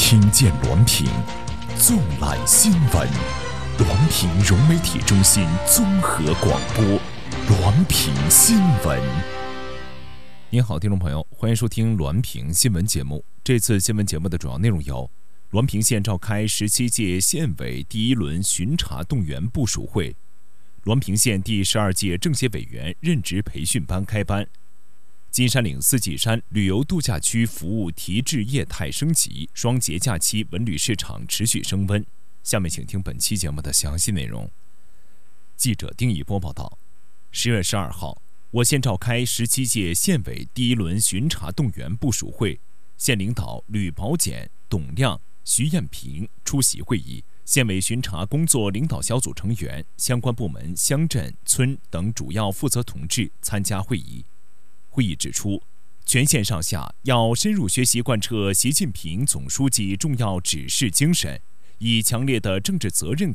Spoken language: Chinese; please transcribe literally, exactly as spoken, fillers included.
听见滦平，纵览新闻。滦平融媒体中心综合广播，滦平新闻。您好，听众朋友，欢迎收听滦平新闻节目。这次新闻节目的主要内容有：滦平县召开十七届县委第一轮巡查动员部署会；滦平县第十二届政协委员任职培训班开班；金山岭四季山旅游度假区服务提质业态升级，双节假期文旅市场持续升温。下面请听本期节目的详细内容。记者丁一波报道，十月十二号，我县召开十七届县委第一轮巡查动员部署会，县领导吕宝简、董亮、徐艳平出席会议。县委巡查工作领导小组成员、相关部门、乡镇、村等主要负责同志参加会议。会议指出，全县上下要深入学习贯彻习近平总书记重要指示精神，以强烈的政治责任